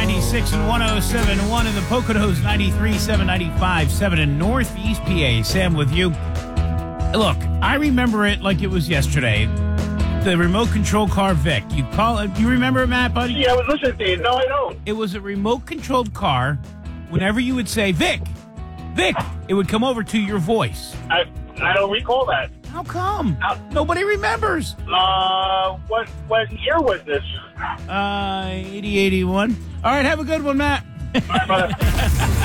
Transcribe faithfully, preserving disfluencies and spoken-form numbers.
ninety-six and one oh seven point one in the Poconos, ninety-three point seven, ninety-five point seven in Northeast P A. Sam with you. Look, I remember it like it was yesterday. The remote control car Vic. You call it. You remember it, Matt, buddy? Yeah, I was listening to you. No, I don't. It was a remote controlled car. Whenever you would say Vic, Vic, it would come over to your voice. I I don't recall that. How come? How- Nobody remembers. Uh, what what year was this? Uh, eighty, eighty-one. All right, have a good one, Matt. All right, brother.